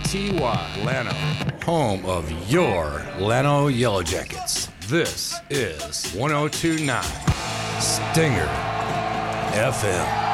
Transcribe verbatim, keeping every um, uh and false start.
T Y, Llano, home of your Llano Yellow Jackets. This is one oh two point nine Stinger F M.